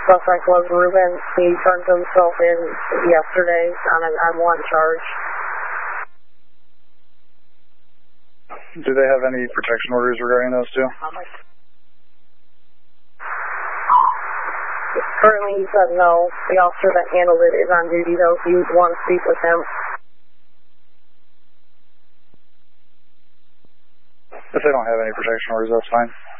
Suspect was Ruben. He turned himself in yesterday on an M1 charge. Do they have any protection orders regarding those two? Currently, he said no. The officer that handled it is on duty, though. If you want to speak with him. If they don't have any protection orders, that's fine.